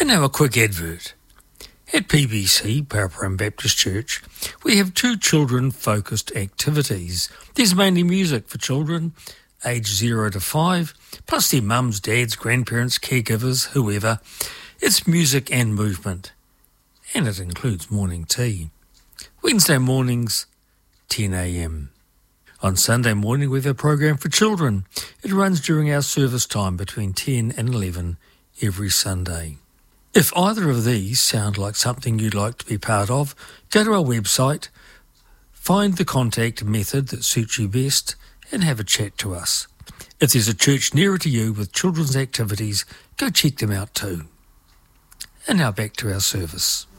And now a quick advert. At PBC, Paraparaumu Baptist Church, we have 2 children-focused activities. There's mainly music for children aged 0 to 5, plus their mums, dads, grandparents, caregivers, whoever. It's music and movement, and it includes morning tea. Wednesday mornings, 10 a.m. On Sunday morning, we have a program for children. It runs during our service time between 10 and 11 every Sunday. If either of these sound like something you'd like to be part of, go to our website, find the contact method that suits you best, and have a chat to us. If there's a church nearer to you with children's activities, go check them out too. And now back to our service.